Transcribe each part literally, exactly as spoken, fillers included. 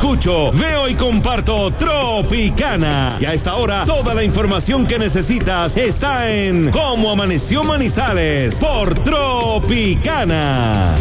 escucho, veo y comparto Tropicana. Y a esta hora, toda la información que necesitas está en Cómo Amaneció Manizales por Tropicana.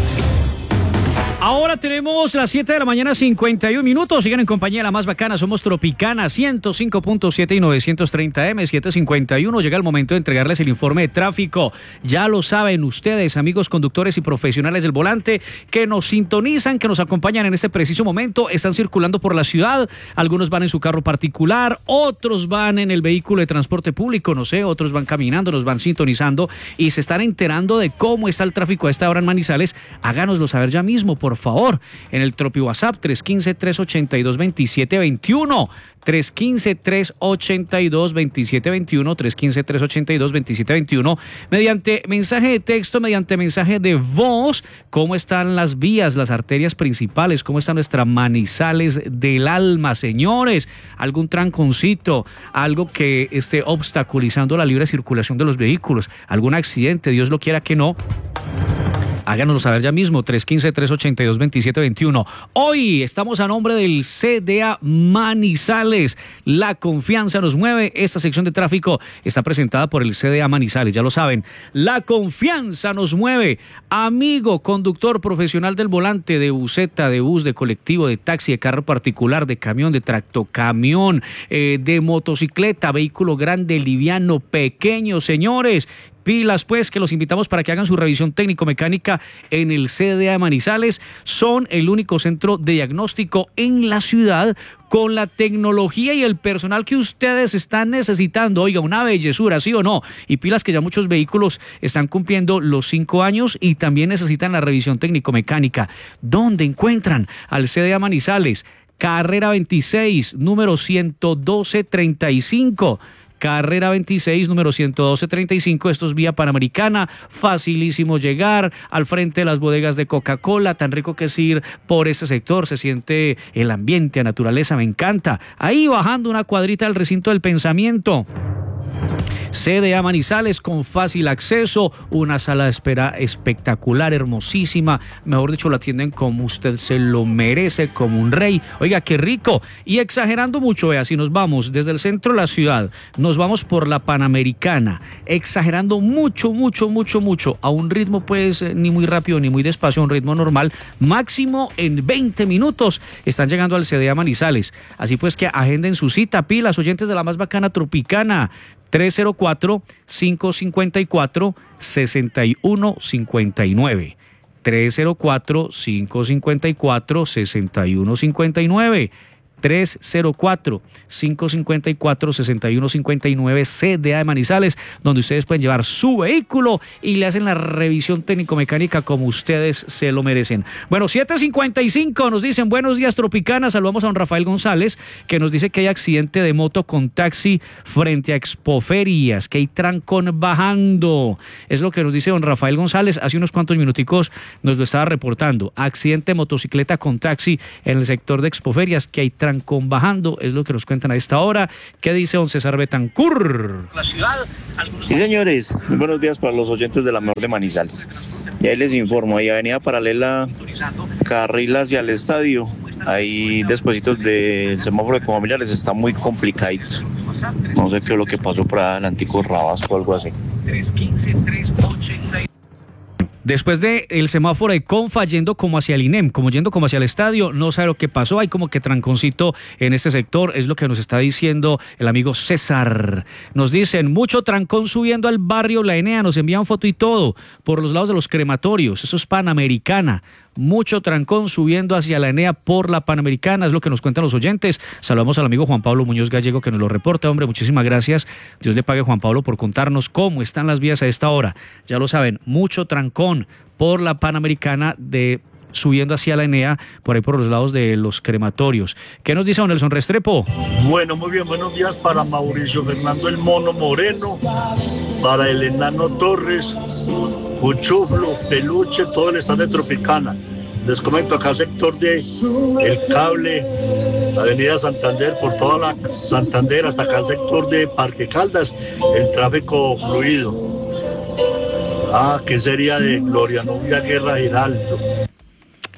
Ahora tenemos las siete de la mañana, cincuenta y un minutos. Sigan en compañía de la más bacana. Somos Tropicana, ciento cinco punto siete y novecientos treinta eme, siete cincuenta y uno. Llega el momento de entregarles el informe de tráfico. Ya lo saben ustedes, amigos conductores y profesionales del volante, que nos sintonizan, que nos acompañan en este preciso momento. Están circulando por la ciudad. Algunos van en su carro particular, otros van en el vehículo de transporte público, no sé, otros van caminando, nos van sintonizando y se están enterando de cómo está el tráfico a esta hora en Manizales. Háganoslo saber ya mismo, por favor, en el Tropi WhatsApp tres uno cinco, tres ocho dos, dos siete dos uno, tres uno cinco, tres ocho dos, dos siete dos uno, tres uno cinco, tres ocho dos, dos siete dos uno, mediante mensaje de texto, mediante mensaje de voz, cómo están las vías, las arterias principales, cómo está nuestra Manizales del alma, señores, algún tranconcito, algo que esté obstaculizando la libre circulación de los vehículos, algún accidente, Dios lo quiera que no. Háganoslo saber ya mismo, tres uno cinco, tres ocho dos, dos siete dos uno. Hoy estamos a nombre del C D A Manizales. La confianza nos mueve. Esta sección de tráfico está presentada por el C D A Manizales, ya lo saben. La confianza nos mueve. Amigo conductor profesional del volante, de buseta, de bus, de colectivo, de taxi, de carro particular, de camión, de tractocamión, eh, de motocicleta, vehículo grande, liviano, pequeño, señores. Pilas, pues, que los invitamos para que hagan su revisión técnico-mecánica en el C D A Manizales. Son el único centro de diagnóstico en la ciudad con la tecnología y el personal que ustedes están necesitando. Oiga, una bellezura, ¿sí o no? Y pilas que ya muchos vehículos están cumpliendo los cinco años y también necesitan la revisión técnico-mecánica. ¿Dónde encuentran al C D A Manizales? Carrera veintiséis, número ciento doce treinta y cinco. Carrera veintiséis, número ciento doce treinta y cinco, esto es vía Panamericana, facilísimo llegar, al frente de las bodegas de Coca-Cola, tan rico que es ir por este sector, se siente el ambiente, la naturaleza, me encanta. Ahí bajando una cuadrita del recinto del pensamiento. C D A Manizales con fácil acceso, una sala de espera espectacular, hermosísima, mejor dicho, la atienden como usted se lo merece, como un rey. Oiga, qué rico. Y exagerando mucho, vea, si nos vamos desde el centro de la ciudad, nos vamos por la Panamericana, exagerando mucho, mucho, mucho, mucho, a un ritmo pues ni muy rápido ni muy despacio, a un ritmo normal, máximo en veinte minutos, están llegando al C D A Manizales. Así pues que agenden su cita, pilas, oyentes de la más bacana Tropicana, tres cero cuatro, cinco cinco cuatro, seis uno cinco nueve. tres cero cuatro, cinco cinco cuatro, seis uno cinco nueve. tres cero cuatro, cinco cinco cuatro, seis uno cinco nueve, C D A de Manizales, donde ustedes pueden llevar su vehículo y le hacen la revisión técnico-mecánica como ustedes se lo merecen. Bueno, siete cincuenta y cinco nos dicen, buenos días Tropicana, saludamos a don Rafael González, que nos dice que hay accidente de moto con taxi frente a Expoferias, que hay trancón bajando. Es lo que nos dice don Rafael González, hace unos cuantos minuticos nos lo estaba reportando. Accidente de motocicleta con taxi en el sector de Expoferias, que hay trancón con bajando, es lo que nos cuentan a esta hora. ¿Qué dice don César Betancur? La ciudad, algunos... Sí, señores, muy buenos días para los oyentes de la mejor de Manizales. Y ahí les informo, ahí avenida paralela, carril hacia el estadio, ahí despuesitos del semáforo de Comamiliares está muy complicadito. No sé qué es lo que pasó por allá en el antiguo Rabasco o algo así. Después de el semáforo de Confa yendo como hacia el I N E M, como yendo como hacia el estadio, no sabe lo que pasó, hay como que tranconcito en este sector, es lo que nos está diciendo el amigo César. Nos dicen, mucho trancón subiendo al barrio La Enea, nos envían foto y todo, por los lados de los crematorios, eso es Panamericana. Mucho trancón subiendo hacia la Enea por la Panamericana, es lo que nos cuentan los oyentes. Saludamos al amigo Juan Pablo Muñoz Gallego que nos lo reporta. Hombre, muchísimas gracias. Dios le pague, Juan Pablo, por contarnos cómo están las vías a esta hora. Ya lo saben, mucho trancón por la Panamericana de subiendo hacia la Enea, por ahí por los lados de los crematorios. ¿Qué nos dice don Nelson Restrepo? Bueno, muy bien, buenos días para Mauricio Fernando el Mono Moreno, para el Enano Torres, Cuchuflo, Peluche, todo el estado de Tropicana. Les comento acá sector de El Cable, Avenida Santander, por toda la Santander, hasta acá el sector de Parque Caldas, el tráfico fluido. Ah, ¿qué sería de Gloria Novia Guerra Giraldo?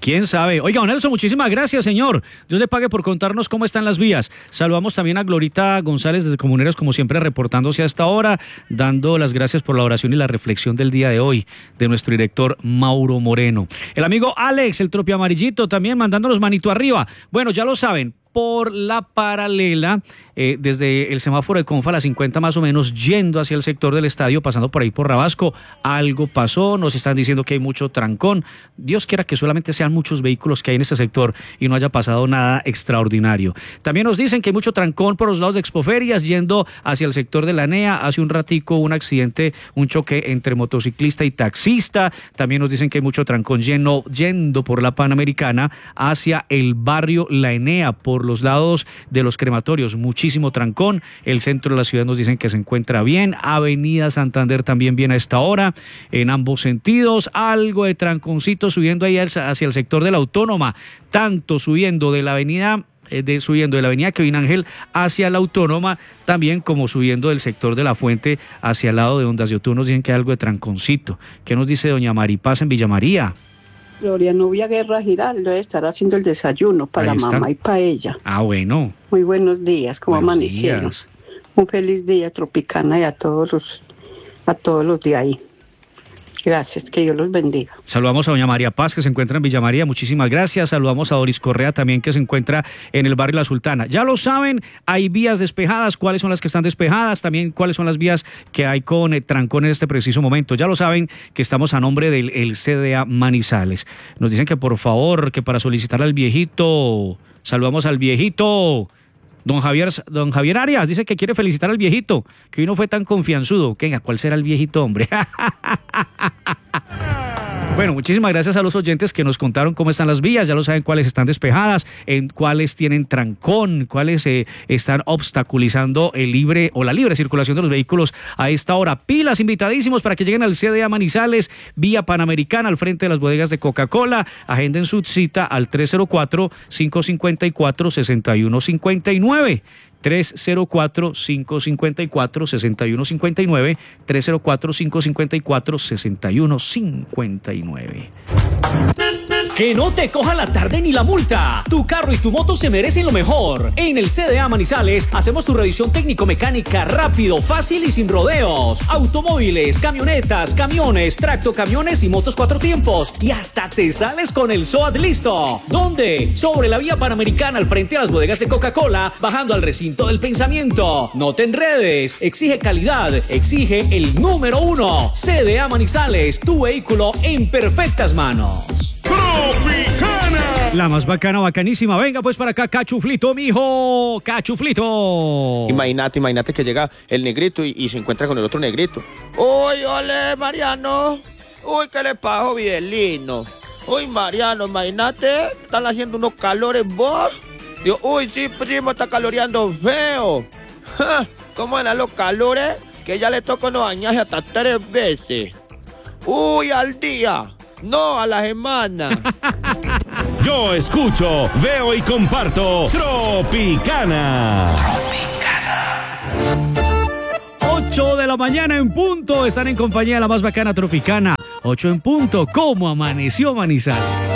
¿Quién sabe? Oiga, don Nelson, muchísimas gracias, señor. Dios le pague por contarnos cómo están las vías. Saludamos también a Glorita González desde Comuneros, como siempre, reportándose hasta ahora, dando las gracias por la oración y la reflexión del día de hoy de nuestro director Mauro Moreno. El amigo Alex, el Tropi Amarillito, también mandándonos manito arriba. Bueno, ya lo saben, por la paralela, eh, desde el semáforo de Confa a las cincuenta más o menos, yendo hacia el sector del estadio, pasando por ahí por Rabasco, algo pasó, nos están diciendo que hay mucho trancón. Dios quiera que solamente sean muchos vehículos que hay en este sector y no haya pasado nada extraordinario. También nos dicen que hay mucho trancón por los lados de Expoferias, yendo hacia el sector de la N E A. Hace un ratico un accidente, un choque entre motociclista y taxista. También nos dicen que hay mucho trancón lleno, yendo por la Panamericana hacia el barrio La Enea, por los lados de los crematorios, muchísimo trancón. El centro de la ciudad nos dicen que se encuentra bien. Avenida Santander también bien a esta hora, en ambos sentidos. Algo de tranconcito subiendo ahí hacia el sector de la Autónoma, tanto subiendo de la avenida De, subiendo de la avenida Kevin Ángel hacia la Autónoma, también como subiendo del sector de la Fuente hacia el lado de Ondas de Otú. Nos dicen que hay algo de tranconcito. ¿Qué nos dice doña Maripaz en Villa María? Gloria Nubia Guerra Giraldo debe estar haciendo el desayuno para Ahí la está. mamá y para ella. Ah, bueno. Muy buenos días, ¿cómo Buenos amanecieron? días. Un feliz día, Tropicana, y a todos los, a todos los de ahí. Gracias, que Dios los bendiga. Saludamos a doña María Paz, que se encuentra en Villa María, muchísimas gracias. Saludamos a Doris Correa también, que se encuentra en el barrio La Sultana. Ya lo saben, hay vías despejadas, cuáles son las que están despejadas, también cuáles son las vías que hay con eh, trancón en este preciso momento. Ya lo saben que estamos a nombre del el C D A Manizales. Nos dicen que por favor, que para solicitar al viejito, saludamos al viejito. Don Javier, don Javier Arias dice que quiere felicitar al viejito, que hoy no fue tan confianzudo. Venga, ¿cuál será el viejito, hombre? Bueno, muchísimas gracias a los oyentes que nos contaron cómo están las vías. Ya lo saben cuáles están despejadas, en cuáles tienen trancón, cuáles eh, están obstaculizando el libre o la libre circulación de los vehículos a esta hora. Pilas, invitadísimos para que lleguen al C D A Manizales, vía Panamericana, al frente de las bodegas de Coca-Cola. Agenden su cita al tres cero cuatro, cinco cinco cuatro, seis uno cinco nueve. tres cero cuatro, cinco cinco cuatro, seis uno cinco nueve, tres cero cuatro, cinco cinco cuatro, seis uno cinco nueve. Que no te coja la tarde ni la multa. Tu carro y tu moto se merecen lo mejor. En el C D A Manizales hacemos tu revisión técnico-mecánica rápido, fácil y sin rodeos. Automóviles, camionetas, camiones, tractocamiones y motos cuatro tiempos. Y hasta te sales con el S O A T listo. ¿Dónde? Sobre la vía Panamericana, al frente de las bodegas de Coca-Cola, bajando al recinto del pensamiento. No te enredes. Exige calidad. Exige el número uno. C D A Manizales, tu vehículo en perfectas manos. Tropicana. La más bacana, bacanísima. Venga pues para acá, Cachuflito, mijo. Cachuflito. Imagínate, imagínate que llega el negrito y, y se encuentra con el otro negrito. Uy, ole, Mariano. Uy, qué le pasó, bien lindo. Uy, Mariano, imagínate, están haciendo unos calores vos. Digo, uy, sí, primo, está caloreando feo. Ja, ¿cómo eran los calores? Que ya le toca no bañarse hasta tres veces. Uy, al día. No, a la semana. Yo escucho, veo y comparto Tropicana. ocho de la mañana en punto. Están en compañía de la más bacana Tropicana. ocho en punto. ¿Cómo amaneció Manizales?